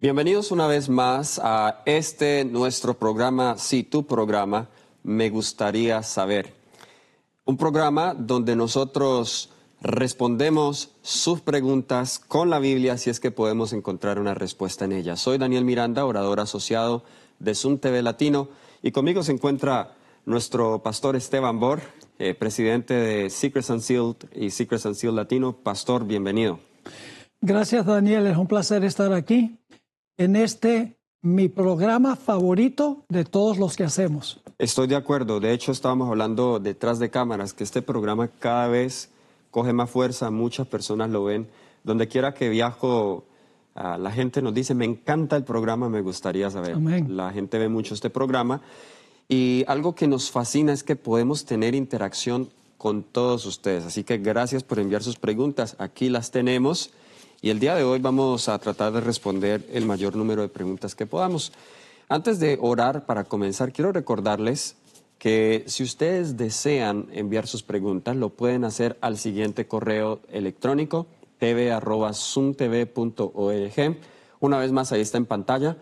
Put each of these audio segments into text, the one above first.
Bienvenidos una vez más a nuestro programa, sí, tu programa, Me Gustaría Saber. Un programa donde nosotros respondemos sus preguntas con la Biblia, si es que podemos encontrar una respuesta en ella. Soy Daniel Miranda, orador asociado de Zoom TV Latino, y conmigo se encuentra nuestro pastor Esteban Bor, presidente de Secrets Unsealed y Secrets Unsealed Latino. Pastor, bienvenido. Gracias, Daniel. Es un placer estar aquí en mi programa favorito de todos los que hacemos. Estoy de acuerdo. De hecho, estábamos hablando detrás de cámaras que este programa cada vez coge más fuerza. Muchas personas lo ven. Donde quiera que viajo, la gente nos dice, me encanta el programa, me gustaría saber. Amén. La gente ve mucho este programa. Y algo que nos fascina es que podemos tener interacción con todos ustedes. Así que gracias por enviar sus preguntas. Aquí las tenemos. Y el día de hoy vamos a tratar de responder el mayor número de preguntas que podamos. Antes de orar para comenzar, quiero recordarles que si ustedes desean enviar sus preguntas, lo pueden hacer al siguiente correo electrónico, tv@zoomtv.org. Una vez más, ahí está en pantalla,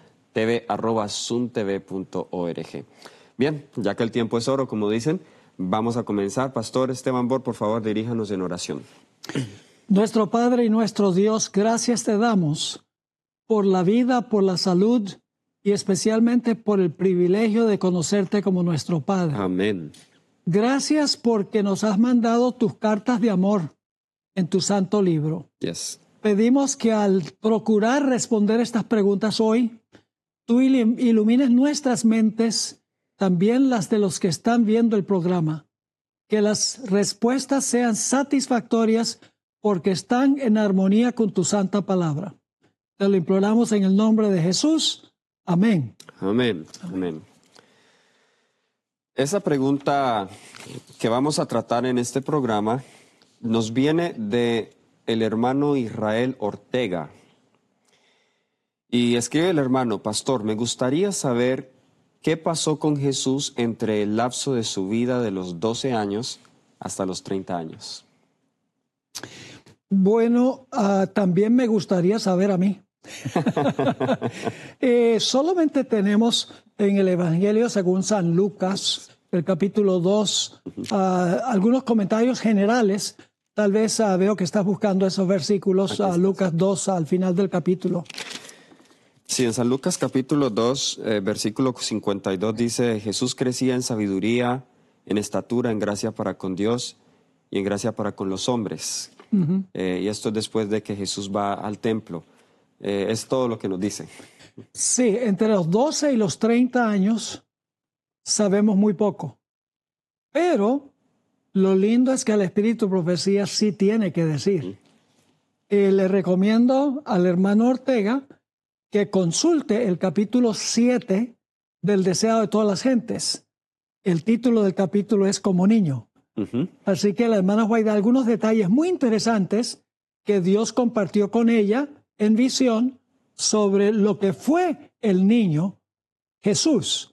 tv@zoomtv.org. Bien, ya que el tiempo es oro, como dicen, vamos a comenzar. Pastor Esteban Bor, por favor, diríjanos en oración. Nuestro Padre y nuestro Dios, gracias te damos por la vida, por la salud y especialmente por el privilegio de conocerte como nuestro Padre. Amén. Gracias porque nos has mandado tus cartas de amor en tu santo libro. Yes. Pedimos que al procurar responder estas preguntas hoy, tú ilumines nuestras mentes, también las de los que están viendo el programa. Que las respuestas sean satisfactorias porque están en armonía con tu santa palabra. Te lo imploramos en el nombre de Jesús. Amén. Amén. Amén. Esa pregunta que vamos a tratar en este programa nos viene de el hermano Israel Ortega. Y escribe el hermano: Pastor, me gustaría saber qué pasó con Jesús entre el lapso de su vida de los 12 años hasta los 30 años. Bueno, también me gustaría saber a mí. Solamente tenemos en el Evangelio según San Lucas, el capítulo 2, algunos comentarios generales. Tal vez veo que estás buscando esos versículos, Lucas 2, al final del capítulo. Sí, en San Lucas capítulo 2, versículo 52 dice: Jesús crecía en sabiduría, en estatura, en gracia para con Dios y en gracia para con los hombres. Y esto es después de que Jesús va al templo. Es todo lo que nos dice. Sí, entre los 12 y los 30 años sabemos muy poco. Pero lo lindo es que el Espíritu de Profecía sí tiene que decir. Le recomiendo al hermano Ortega que consulte el capítulo 7 del Deseado de todas las gentes. El título del capítulo es Como niño. Así que la hermana White da algunos detalles muy interesantes que Dios compartió con ella en visión sobre lo que fue el niño Jesús.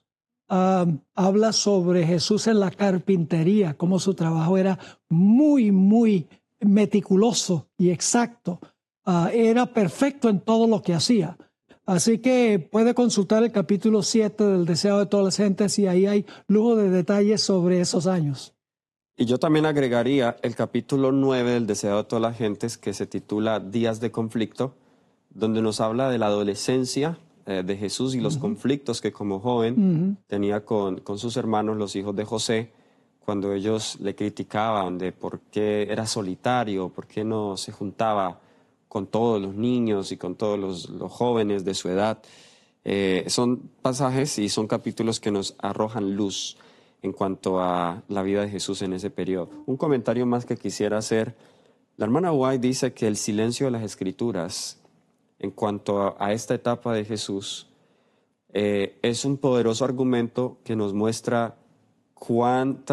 Habla sobre Jesús en la carpintería, cómo su trabajo era muy, muy meticuloso y exacto. Era perfecto en todo lo que hacía. Así que puede consultar el capítulo 7 del Deseado de todas las gentes y ahí hay lujo de detalles sobre esos años. Y yo también agregaría el capítulo 9 del Deseado de todas las gentes, que se titula Días de conflicto, donde nos habla de la adolescencia de Jesús y los conflictos que como joven tenía con sus hermanos, los hijos de José, cuando ellos le criticaban de por qué era solitario, por qué no se juntaba con todos los niños y con todos los jóvenes de su edad. Son pasajes y son capítulos que nos arrojan luz en cuanto a la vida de Jesús en ese periodo. Un comentario más que quisiera hacer. La hermana White dice que el silencio de las Escrituras en cuanto a esta etapa de Jesús es un poderoso argumento que nos muestra cuánta